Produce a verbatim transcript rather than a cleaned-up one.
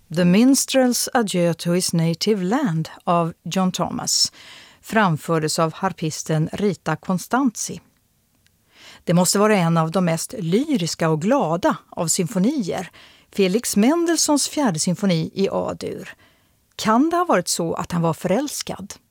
The Minstrel's Adieu to His Native Land av John Thomas framfördes av harpisten Rita Constanzi. Det måste vara en av de mest lyriska och glada av symfonier, Felix Mendelssohns fjärde symfoni i A-dur. Kan det ha varit så att han var förälskad?